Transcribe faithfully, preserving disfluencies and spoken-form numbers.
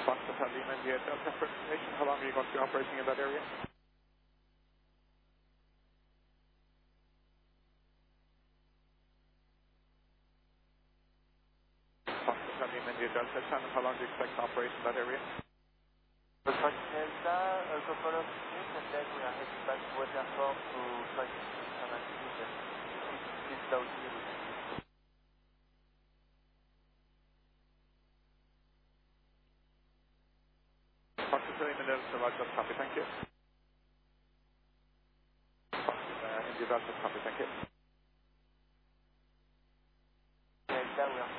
Fox Hotel Lima India Delta for information. How long are you going to be operating in that area? Fox Hotel Lima India Delta, Shannon, how long do you expect to operate in that area? Fox Delta, a couple of minutes, and then we are heading back to Waterford to try to see some activity. It's out here. Fox Hotel Lima Delta, Roger, copy, thank you. Fox uh, India Delta, copy, thank you. Delta, we are